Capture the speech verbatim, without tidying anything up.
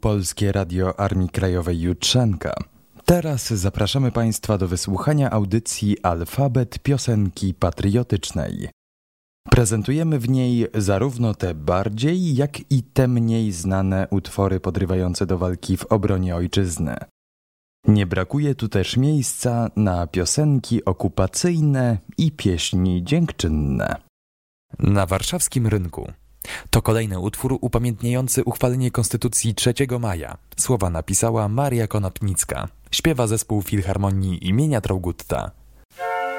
Polskie Radio Armii Krajowej Jutrzenka. Teraz zapraszamy Państwa do wysłuchania audycji Alfabet Piosenki Patriotycznej. Prezentujemy w niej zarówno te bardziej, jak i te mniej znane utwory podrywające do walki w obronie ojczyzny. Nie brakuje tu też miejsca na piosenki okupacyjne i pieśni dziękczynne. Na warszawskim rynku. To kolejny utwór upamiętniający uchwalenie Konstytucji trzeciego maja. Słowa napisała Maria Konopnicka. Śpiewa zespół Filharmonii imienia Traugutta.